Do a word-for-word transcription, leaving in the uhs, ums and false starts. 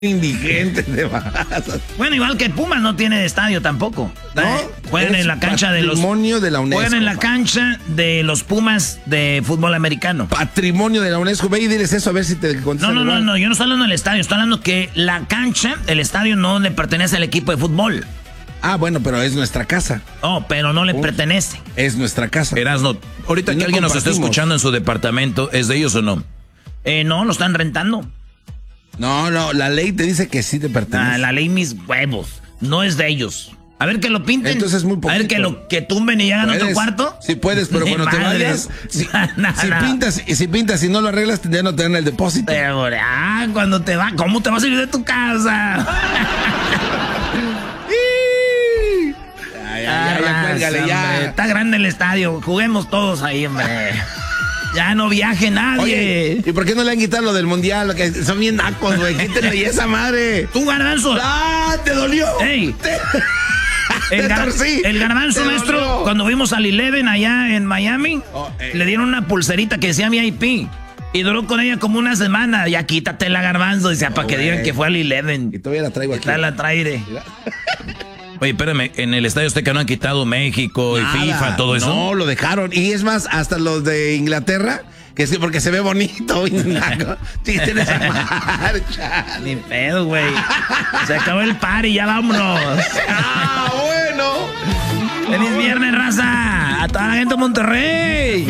Indigente de Baza. Bueno, igual que Pumas no tiene estadio tampoco. ¿No? Juegan en la cancha de los... Patrimonio de la UNESCO. Juegan en la cancha de los Pumas de fútbol americano. Patrimonio de la UNESCO. Ve y diles eso a ver si te contestan. No, no, no, no, yo no estoy hablando del estadio. Estoy hablando que la cancha, el estadio no le pertenece al equipo de fútbol. Ah, bueno, pero es nuestra casa. Oh, pero no le Uf. pertenece. Es nuestra casa. Erasno, ahorita Y que no alguien nos está compartimos. escuchando en su departamento, ¿es de ellos o no? Eh, no, lo están rentando. No, no, la ley te dice que sí te pertenece. Ah, la ley mis huevos. No es de ellos. A ver que lo pinten. Entonces es muy poquito. A ver que lo que tumben y hagan otro ¿Puedes? cuarto. Sí puedes, pero Ni cuando te madres. vayas, si, No, si no. pintas y si pintas y no lo arreglas, ya no te dan el depósito. Pero, ah, cuando te va, ¿cómo te vas a ir de tu casa? Ya, ya, ya, ya, cuélgale, Hombre, ya. está grande el estadio. Juguemos todos ahí, hombre. Ya no viaje nadie. Oye, ¿y por qué no le han quitado lo del mundial? Lo que son bien nacos, güey. Quítenle y esa madre. Tú, Garbanzo. ¡Ah! ¿Te dolió? Ey. Te, El, te gar- torcí. el garbanzo, Te maestro, dolió. cuando fuimos al Eleven allá en Miami, Oh, eh. le dieron una pulserita que decía V I P. Y duró con ella como una semana. Ya quítatela, garbanzo. Dice, para que güey. digan que fue al Eleven. Y todavía la traigo aquí. Está la traire. Oye, espérame, en el estadio Azteca no han quitado México y Nada. FIFA, todo eso. No, lo dejaron. Y es más, hasta los de Inglaterra, que sí, porque se ve bonito. Y naco. Chisten esa marcha. Ni pedo, güey. Se acabó el party, ya vámonos. ¡Ah, bueno! ¡Feliz viernes, raza! ¡A toda la gente de Monterrey!